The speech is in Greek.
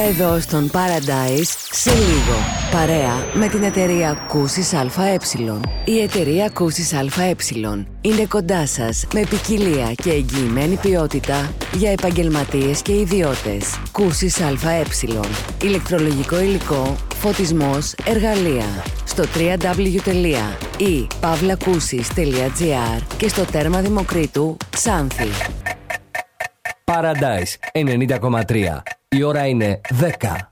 Εδώ στον Paradise σε λίγο. Παρέα με την εταιρεία Κούσης ΑΕ. Η εταιρεία Κούσης ΑΕ είναι κοντά σας με ποικιλία και εγγυημένη ποιότητα για επαγγελματίες και ιδιώτες. Κούσης ΑΕ. Ηλεκτρολογικό υλικό, φωτισμός, εργαλεία. Στο www.pavlakusis.gr και στο τέρμα Δημοκρίτου, Ξάνθη. Paradise 90,3. Η ώρα είναι 10.